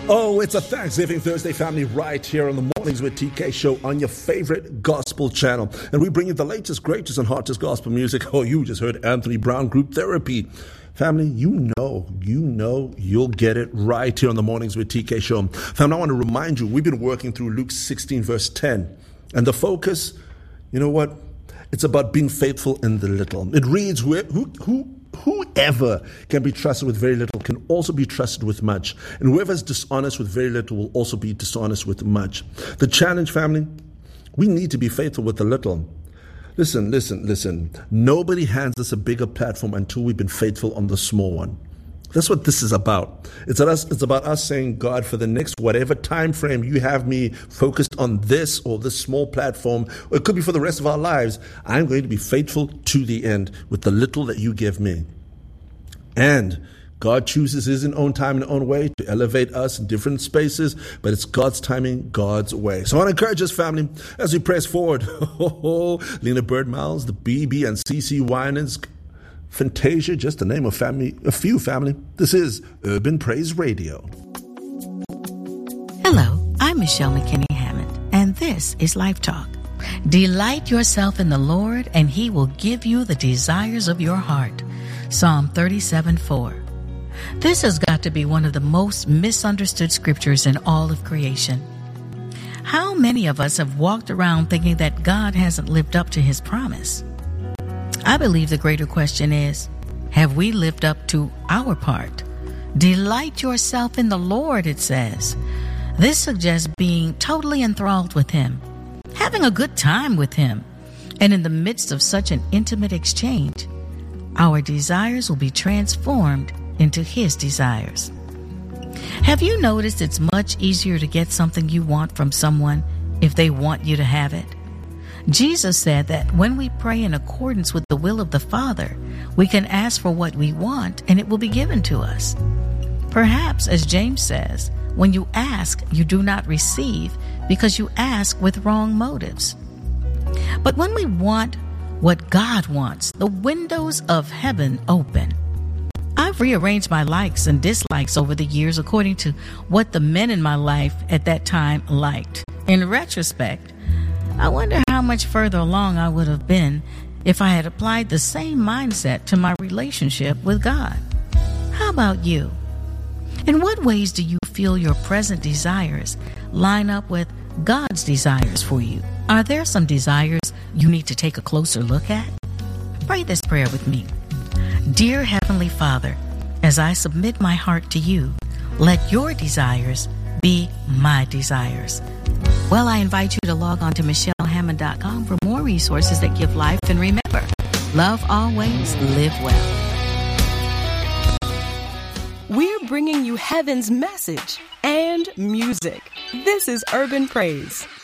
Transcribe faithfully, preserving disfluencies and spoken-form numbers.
Oh, it's a Thanksgiving Thursday, family, right here on the Mornings with T K show on your favorite gospel channel. And we bring you the latest, greatest, and hottest gospel music. Oh, you just heard Anthony Brown, Group Therapy. Family, you know, you know you'll get it right here on the Mornings with T K show. Family, I want to remind you, we've been working through Luke sixteen, verse ten. And the focus, you know what? It's about being faithful in the little. It reads, who, who, whoever can be trusted with very little can also be trusted with much. And whoever is dishonest with very little will also be dishonest with much. The challenge, family, we need to be faithful with the little. Listen, listen, listen. Nobody hands us a bigger platform until we've been faithful on the small one. That's what this is about. It's, us, it's about us saying, God, for the next whatever time frame you have me focused on this or this small platform, or it could be for the rest of our lives, I'm going to be faithful to the end with the little that you give me. And God chooses his own time and own way to elevate us in different spaces, but it's God's timing, God's way. So I want to encourage us, family, as we press forward. Lena Bird Miles, the B B and C C Winans, Fantasia, just to name a family, a few family. This is Urban Praise Radio. Hello, I'm Michelle McKinney Hammond, and this is Life Talk. Delight yourself in the Lord, and he will give you the desires of your heart. Psalm thirty-seven four. This has got to be one of the most misunderstood scriptures in all of creation. How many of us have walked around thinking that God hasn't lived up to his promise? I believe the greater question is, have we lived up to our part? Delight yourself in the Lord, it says. This suggests being totally enthralled with him, having a good time with him, and in the midst of such an intimate exchange, our desires will be transformed into his desires. Have you noticed it's much easier to get something you want from someone if they want you to have it? Jesus said that when we pray in accordance with the will of the Father, we can ask for what we want and it will be given to us. Perhaps, as James says, when you ask, you do not receive because you ask with wrong motives. But when we want what God wants, the windows of heaven open. I've rearranged my likes and dislikes over the years according to what the men in my life at that time liked. In retrospect, I wonder how much further along I would have been if I had applied the same mindset to my relationship with God. How about you? In what ways do you feel your present desires line up with God's desires for you? Are there some desires you need to take a closer look at? Pray this prayer with me. Dear Heavenly Father, as I submit my heart to you, let your desires be my desires. Well, I invite you to log on to michelle hammond dot com for more resources that give life. And remember, love always, live well. We're bringing you heaven's message and music. This is Urban Praise.